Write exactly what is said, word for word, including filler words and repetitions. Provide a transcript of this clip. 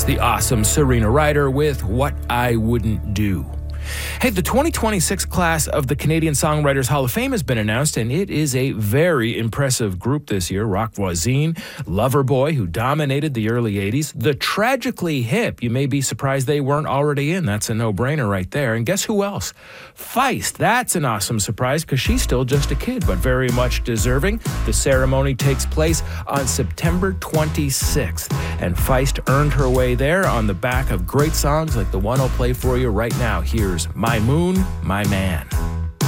the awesome Serena Ryder with What I Wouldn't Do. Hey, the twenty twenty-six class of the Canadian Songwriters Hall of Fame has been announced, and it is a very impressive group this year. Rock Voisine, Loverboy, who dominated the early eighties, The Tragically Hip. You may be surprised they weren't already in. That's a no-brainer right there. And guess who else? Feist. That's an awesome surprise because she's still just a kid, but very much deserving. The ceremony takes place on September twenty-sixth, and Feist earned her way there on the back of great songs like the one I'll play for you right now. Here's My Moon, My Man.